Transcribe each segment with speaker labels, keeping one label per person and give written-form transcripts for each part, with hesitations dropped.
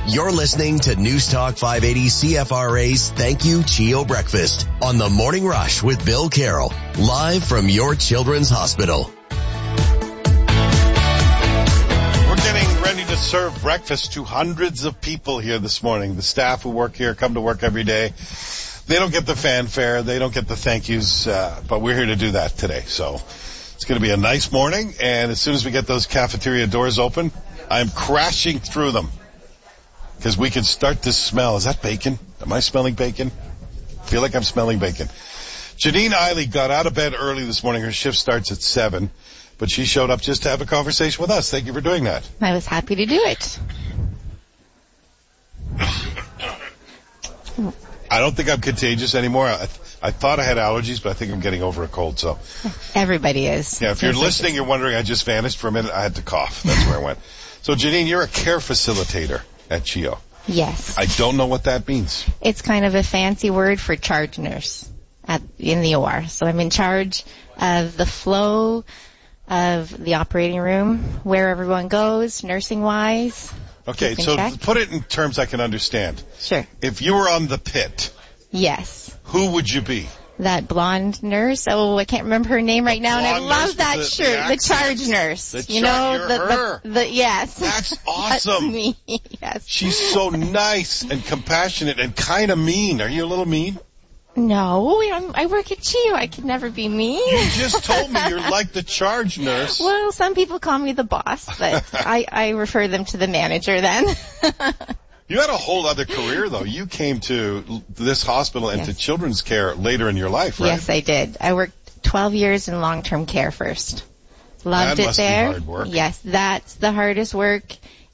Speaker 1: You're listening to News Talk 580 CFRA's Thank You Chio Breakfast on the Morning Rush with Bill Carroll, live from your children's hospital.
Speaker 2: We're getting ready to serve breakfast to hundreds of people here this morning. The staff who work here come to work every day. They don't get the fanfare. They don't get the thank yous, but we're here to do that today. So it's going to be a nice morning, and as soon as we get those cafeteria doors open, I'm crashing through them because we can start to smell. Is that bacon? Am I smelling bacon? I feel like I'm smelling bacon. Janine Eiley got out of bed early this morning. Her shift starts at 7, but she showed up just to have a conversation with us. Thank you for doing that.
Speaker 3: I was happy to do it.
Speaker 2: I don't think I'm contagious anymore. I thought I had allergies, but I think I'm getting over a cold. So
Speaker 3: everybody is.
Speaker 2: Yeah, if you're listening, you're wondering, I just vanished for a minute. I had to cough. That's where I went. So, Janine, you're a care facilitator at CHIO.
Speaker 3: Yes.
Speaker 2: I don't know what that means.
Speaker 3: It's kind of a fancy word for charge nurse in the OR. So I'm in charge of the flow of the operating room, where everyone goes, nursing-wise.
Speaker 2: Okay, so put it in terms I can understand.
Speaker 3: Sure.
Speaker 2: If you were on the pit,
Speaker 3: yes,
Speaker 2: who would you be?
Speaker 3: That blonde nurse. Oh, I can't remember her name right now, and I love that shirt. The charge nurse.
Speaker 2: Her.
Speaker 3: Yes.
Speaker 2: That's awesome.
Speaker 3: That's me. Yes.
Speaker 2: She's so nice and compassionate and kind of mean. Are you a little mean?
Speaker 3: No, I work at CHIO. I could never be mean.
Speaker 2: You just told me you're like the charge nurse.
Speaker 3: Well, some people call me the boss, but I refer them to the manager then.
Speaker 2: You had a whole other career, though. You came to this hospital and to children's care later in your life, right?
Speaker 3: Yes, I did. I worked 12 years in long-term care first. Loved it there.
Speaker 2: That must be hard work.
Speaker 3: Yes, that's the hardest work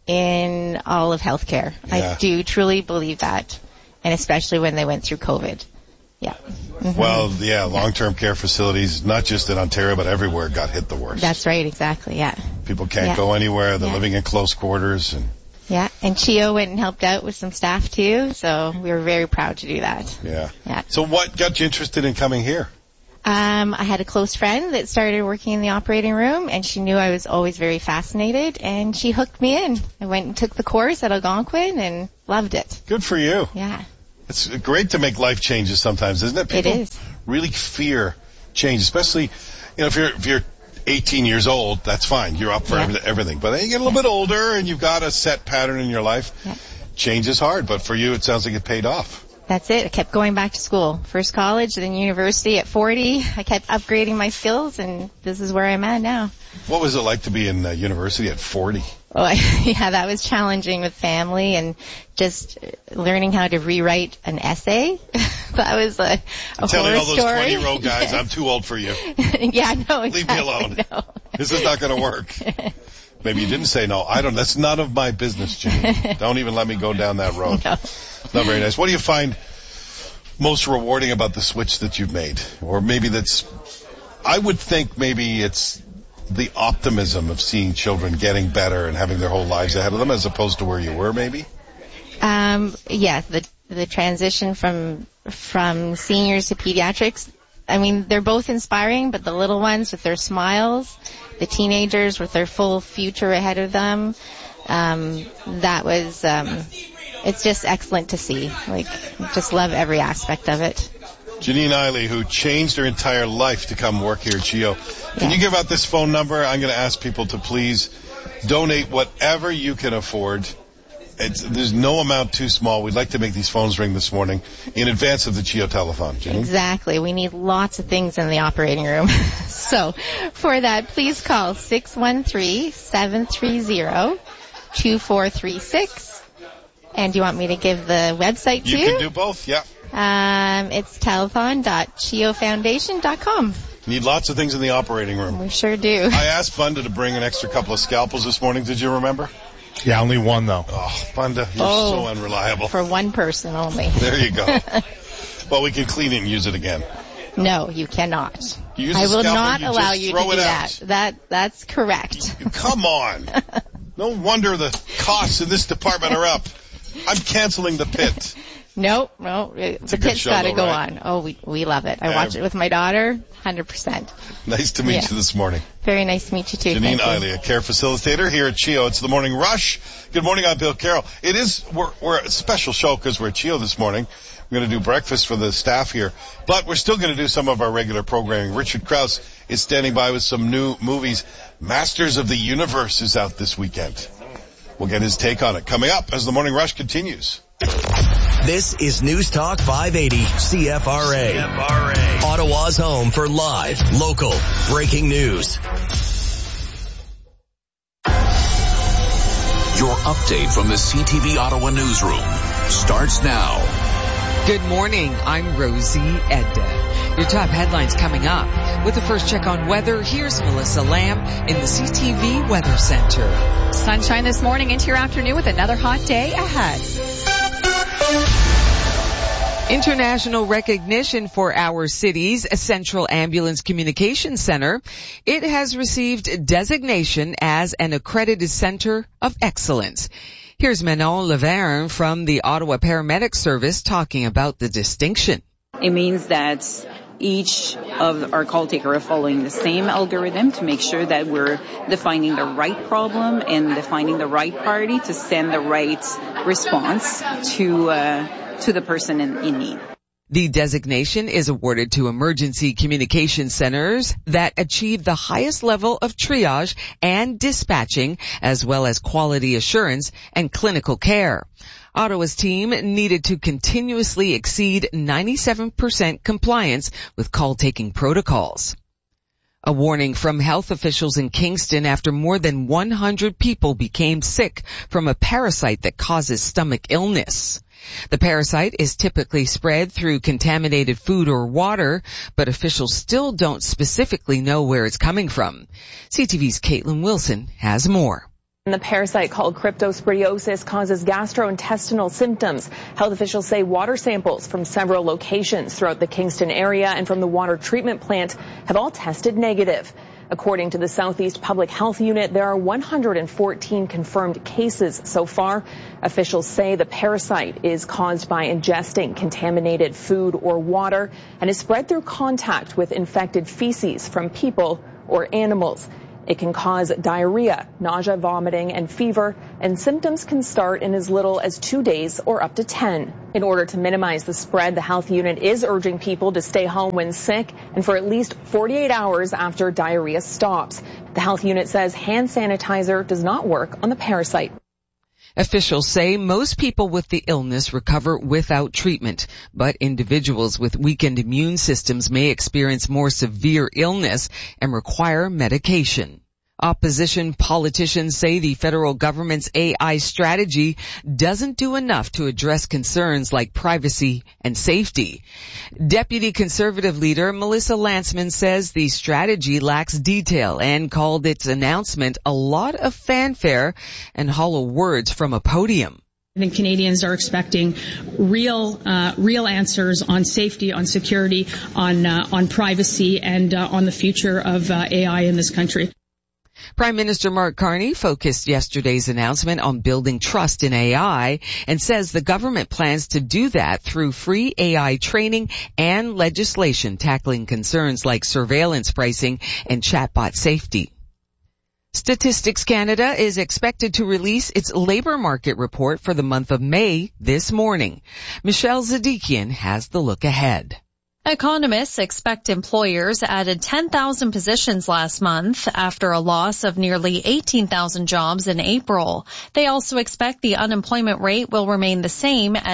Speaker 3: in all of healthcare.
Speaker 2: Yeah.
Speaker 3: I do truly believe that, and especially when they went through COVID. Yeah. Mm-hmm.
Speaker 2: Well, yeah, long-term care facilities, not just in Ontario, but everywhere, got hit the worst.
Speaker 3: That's right, exactly, yeah.
Speaker 2: People can't go anywhere. They're living in close quarters.
Speaker 3: Yeah, and CHIO went and helped out with some staff, too, so we were very proud to do that.
Speaker 2: Yeah. So what got you interested in coming here?
Speaker 3: I had a close friend that started working in the operating room, and she knew I was always very fascinated, and she hooked me in. I went and took the course at Algonquin and loved it.
Speaker 2: Good for you.
Speaker 3: Yeah.
Speaker 2: It's great to make life changes sometimes, isn't it? People
Speaker 3: it is.
Speaker 2: Really fear change, especially, if you're 18 years old, that's fine. You're up for everything. But then you get a little bit older and you've got a set pattern in your life. Yeah. Change is hard, but for you, it sounds like it paid off.
Speaker 3: That's it. I kept going back to school. First college, then university at 40. I kept upgrading my skills, and this is where I'm at now.
Speaker 2: What was it like to be in university at 40?
Speaker 3: Oh, that was challenging with family and just learning how to rewrite an essay. That was a horror story.
Speaker 2: Telling all those 20-year-old guys, I'm too old for you.
Speaker 3: Yeah, no, exactly.
Speaker 2: Leave me alone.
Speaker 3: No.
Speaker 2: This is not going to work. Maybe you didn't say no. I don't. That's none of my business, Jimmy. Don't even let me go down that road.
Speaker 3: No.
Speaker 2: Not very nice. What do you find most rewarding about the switch that you've made? Or maybe I would think maybe it's the optimism of seeing children getting better and having their whole lives ahead of them as opposed to where you were, maybe?
Speaker 3: Yeah, the transition from seniors to pediatrics, I mean, they're both inspiring, but the little ones with their smiles, the teenagers with their full future ahead of them, that was, it's just excellent to see. Just love every aspect of it.
Speaker 2: Janine Eiley, who changed her entire life to come work here at CHIO. Can you give out this phone number? I'm going to ask people to please donate whatever you can afford. There's no amount too small. We'd like to make these phones ring this morning in advance of the CHIO telethon. Janine?
Speaker 3: Exactly. We need lots of things in the operating room. So for that, please call 613-730-2436. And do you want me to give the website too?
Speaker 2: You can do both, yeah.
Speaker 3: It's telethon.chiofoundation.com.
Speaker 2: Need lots of things in the operating room.
Speaker 3: We sure do.
Speaker 2: I asked Funda to bring an extra couple of scalpels this morning. Did you remember?
Speaker 4: Yeah, only one, though.
Speaker 2: Oh, Funda, you're so unreliable.
Speaker 3: For one person only.
Speaker 2: There you go. Well, we can clean it and use it again.
Speaker 3: No, you cannot.
Speaker 2: You
Speaker 3: I will not allow you to do that. That's correct.
Speaker 2: Come on. No wonder the costs in this department are up. I'm canceling the pit.
Speaker 3: No, the pit's got to go on. Oh, we love it. I watch it with my daughter, 100%.
Speaker 2: Nice to meet you this morning.
Speaker 3: Very nice to meet you too.
Speaker 2: Janine Eiley, a care facilitator here at CHEO. It's the Morning Rush. Good morning, I'm Bill Carroll. We're a special show because we're at CHEO this morning. We're going to do breakfast for the staff here, but we're still going to do some of our regular programming. Richard Krause is standing by with some new movies. Masters of the Universe is out this weekend. We'll get his take on it coming up as the Morning Rush continues.
Speaker 1: This is News Talk 580 CFRA. Ottawa's home for live, local, breaking news.
Speaker 4: Your update from the CTV Ottawa newsroom starts now.
Speaker 5: Good morning, I'm Rosie Edda. Your top headlines coming up. With the first check on weather, here's Melissa Lamb in the CTV Weather Center.
Speaker 6: Sunshine this morning into your afternoon with another hot day ahead.
Speaker 5: International recognition for our city's Central Ambulance Communications Center. It has received designation as an accredited center of excellence. Here's Manon Laverne from the Ottawa Paramedic Service talking about the distinction.
Speaker 7: It means that each of our call takers are following the same algorithm to make sure that we're defining the right problem and defining the right priority to send the right response to the person in need.
Speaker 5: The designation is awarded to emergency communication centers that achieve the highest level of triage and dispatching, as well as quality assurance and clinical care. Ottawa's team needed to continuously exceed 97% compliance with call-taking protocols. A warning from health officials in Kingston after more than 100 people became sick from a parasite that causes stomach illness. The parasite is typically spread through contaminated food or water, but officials still don't specifically know where it's coming from. CTV's Caitlin Wilson has more.
Speaker 8: The parasite called cryptosporidiosis causes gastrointestinal symptoms. Health officials say water samples from several locations throughout the Kingston area and from the water treatment plant have all tested negative. According to the Southeast Public Health Unit, there are 114 confirmed cases so far. Officials say the parasite is caused by ingesting contaminated food or water and is spread through contact with infected feces from people or animals. It can cause diarrhea, nausea, vomiting, and fever, and symptoms can start in as little as 2 days or up to 10. In order to minimize the spread, the health unit is urging people to stay home when sick and for at least 48 hours after diarrhea stops. The health unit says hand sanitizer does not work on the parasite.
Speaker 5: Officials say most people with the illness recover without treatment, but individuals with weakened immune systems may experience more severe illness and require medication. Opposition politicians say the federal government's AI strategy doesn't do enough to address concerns like privacy and safety. Deputy Conservative leader Melissa Lantsman says the strategy lacks detail and called its announcement a lot of fanfare and hollow words from a podium.
Speaker 9: I think Canadians are expecting real answers on safety, on security, on privacy, and on the future of AI in this country.
Speaker 5: Prime Minister Mark Carney focused yesterday's announcement on building trust in AI and says the government plans to do that through free AI training and legislation tackling concerns like surveillance pricing and chatbot safety. Statistics Canada is expected to release its labor market report for the month of May this morning. Michelle Zadikian has the look ahead.
Speaker 10: Economists expect employers added 10,000 positions last month after a loss of nearly 18,000 jobs in April. They also expect the unemployment rate will remain the same at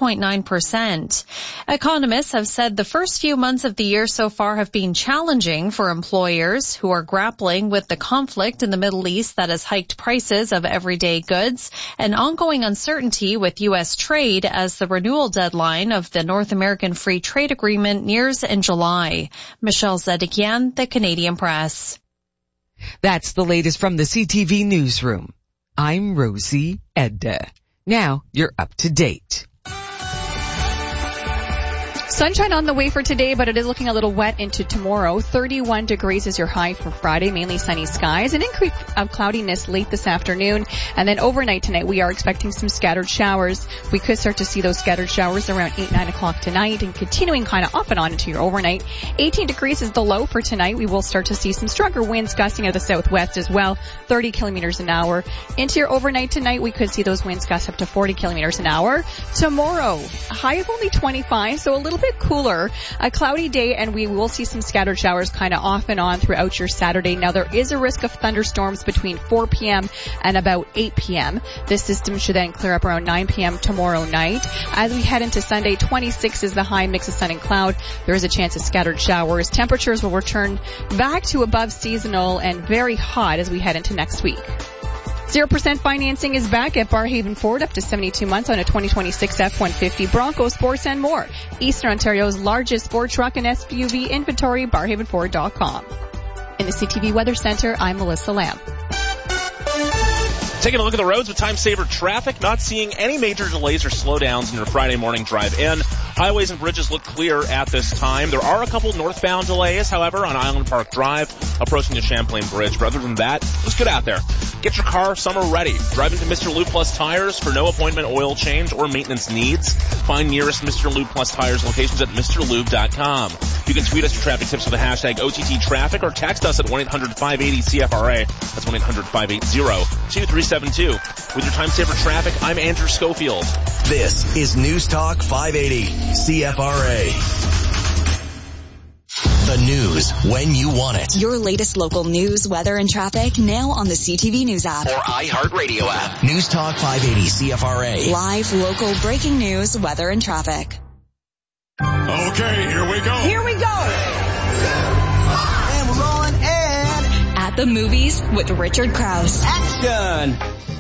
Speaker 10: 6.9%. Economists have said the first few months of the year so far have been challenging for employers who are grappling with the conflict in the Middle East that has hiked prices of everyday goods and ongoing uncertainty with U.S. trade as the renewal deadline of the North American Free Trade Agreement nears in July. Michelle Zedikian, The Canadian Press.
Speaker 5: That's the latest from the CTV Newsroom. I'm Rosie Edda. Now you're up to date.
Speaker 6: Sunshine on the way for today, but it is looking a little wet into tomorrow. 31 degrees is your high for Friday, mainly sunny skies. An of cloudiness late this afternoon. And then overnight tonight, we are expecting some scattered showers. We could start to see those scattered showers around 8, 9 o'clock tonight and continuing kind of off and on into your overnight. 18 degrees is the low for tonight. We will start to see some stronger winds gusting out of the southwest as well, 30 kilometers an hour. Into your overnight tonight, we could see those winds gust up to 40 kilometers an hour. Tomorrow, a high of only 25, so a little bit cooler. A cloudy day, and we will see some scattered showers kind of off and on throughout your Saturday. Now, there is a risk of thunderstorms between 4 p.m. and about 8 p.m. This system should then clear up around 9 p.m. tomorrow night. As we head into Sunday, 26 is the high, mix of sun and cloud. There is a chance of scattered showers. Temperatures will return back to above seasonal and very hot as we head into next week. 0% financing is back at Barhaven Ford, up to 72 months on a 2026 F-150, Bronco Sports, and more. Eastern Ontario's largest sport truck and SUV inventory, barhavenford.com. In the CTV Weather Center, I'm Melissa Lamb.
Speaker 11: Taking a look at the roads with time-saver traffic, not seeing any major delays or slowdowns in your Friday morning drive-in. Highways and bridges look clear at this time. There are a couple northbound delays, however, on Island Park Drive, approaching the Champlain Bridge. But other than that, just get out there. Get your car summer ready. Drive into Mr. Lube Plus Tires for no appointment oil change or maintenance needs. Find nearest Mr. Lube Plus Tires locations at MrLube.com. You can tweet us your traffic tips with the hashtag OTT Traffic or text us at 1-800-580-CFRA. That's 1-800-580-2372. With your time-saver traffic, I'm Andrew Schofield.
Speaker 1: This is News Talk 580 CFRA. The news when you want it.
Speaker 12: Your latest local news, weather, and traffic now on the CTV News app.
Speaker 1: Or iHeartRadio app. News Talk 580 CFRA.
Speaker 12: Live, local, breaking news, weather, and traffic.
Speaker 13: Okay, here we go.
Speaker 12: Here we go. And we're rolling in. At the movies with Richard Krause.
Speaker 13: Action.